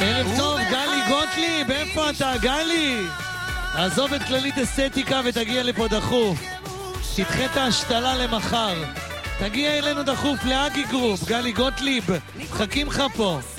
ערב טוב, גלי גוטליב, איפה אתה, גלי? עזוב את כללית אסתטיקה ותגיע לפה דחוף. תדחה את ההשתלה למחר. תגיע אלינו דחוף לאגי גרופ, גלי גוטליב, חכים לך פה.